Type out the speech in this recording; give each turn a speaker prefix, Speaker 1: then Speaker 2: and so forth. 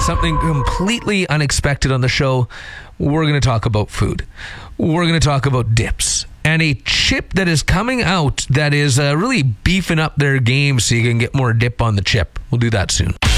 Speaker 1: something completely unexpected on the show. We're going to talk about food. We're going to talk about dips. And a chip that is coming out that is really beefing up their game so you can get more dip on the chip. We'll do that soon.